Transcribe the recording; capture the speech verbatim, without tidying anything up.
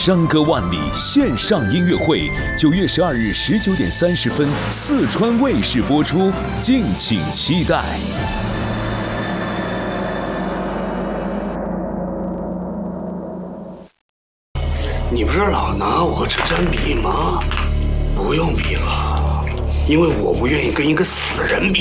山歌万里线上音乐会，九月十二日十九点三十分，四川卫视播出，敬请期待。 你不是老拿我和陈真比吗？不用比了，因为我不愿意跟一个死人比。